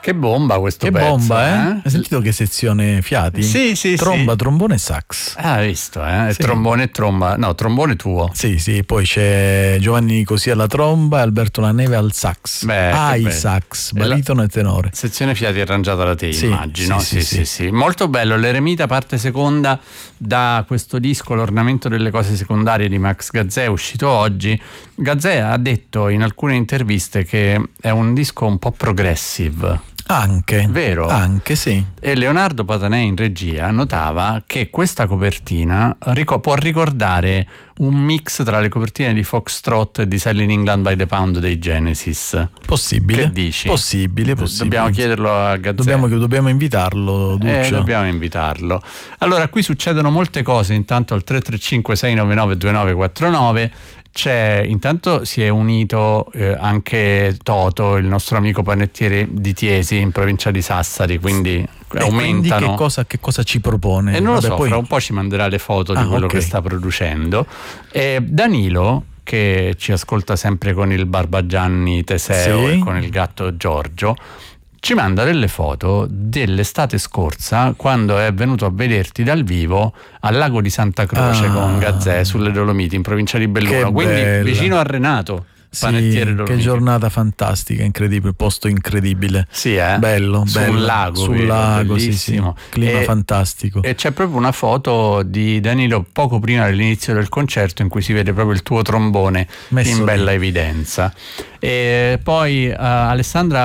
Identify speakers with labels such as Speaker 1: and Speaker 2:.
Speaker 1: Che bomba questo
Speaker 2: che
Speaker 1: pezzo.
Speaker 2: Bomba, eh? Hai sentito che sezione fiati?
Speaker 1: Sì.
Speaker 2: Tromba, trombone e sax.
Speaker 1: Hai visto, eh?
Speaker 2: Sì.
Speaker 1: Trombone e tromba. No, trombone tuo.
Speaker 2: Sì, poi c'è Giovanni Nicosia alla tromba e Alberto Laneve al sax.
Speaker 1: Beh,
Speaker 2: sax, baritono e tenore.
Speaker 1: Sezione fiati arrangiata da te,
Speaker 2: Sì,
Speaker 1: immagino.
Speaker 2: sì.
Speaker 1: Molto bello. L'Eremita, parte seconda, da questo disco L'ornamento delle cose secondarie di Max Gazzè, uscito oggi. Gazzè ha detto in alcune interviste che è un disco un po' progressive.
Speaker 2: Anche.
Speaker 1: Vero?
Speaker 2: Anche, sì.
Speaker 1: E Leonardo Patanè in regia notava che questa copertina può ricordare un mix tra le copertine di Foxtrot e di Selling England by the Pound dei Genesis.
Speaker 2: Possibile.
Speaker 1: Che dici?
Speaker 2: Possibile.
Speaker 1: Dobbiamo chiederlo a Gazzè.
Speaker 2: Dobbiamo invitarlo, Duccio.
Speaker 1: Dobbiamo invitarlo. Allora, qui succedono molte cose. Intanto al 335 699 2949 intanto si è unito anche Toto, il nostro amico panettiere di Tiesi in provincia di Sassari, quindi aumentano.
Speaker 2: Quindi che cosa ci propone?
Speaker 1: E non lo so, fra un po' ci manderà le foto di quello che sta producendo. E Danilo, che ci ascolta sempre con il Barbagianni Teseo e con il gatto Giorgio, ci manda delle foto dell'estate scorsa, quando è venuto a vederti dal vivo al lago di Santa Croce con Gazzè sulle Dolomiti in provincia di Belluno, quindi vicino a Renato. Panettiere Dolomiti.
Speaker 2: Che giornata fantastica, incredibile, posto incredibile.
Speaker 1: Sì,
Speaker 2: bello.
Speaker 1: Sul lago,
Speaker 2: bellissimo. Sì. Clima fantastico.
Speaker 1: E c'è proprio una foto di Danilo poco prima dell'inizio del concerto in cui si vede proprio il tuo trombone in bella evidenza. E poi Alessandra